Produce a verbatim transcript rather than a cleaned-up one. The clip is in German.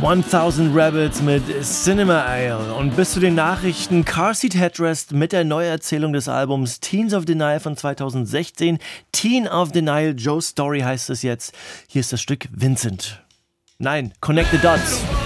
tausend Rabbits mit Cinema Ale. Und bis zu den Nachrichten Car Seat Headrest mit der Neuerzählung des Albums Teens of Denial von zweitausendsechzehn. Teen of Denial, Joe's Story heißt es jetzt. Hier ist das Stück Vincent. Nein, Connect the Dots.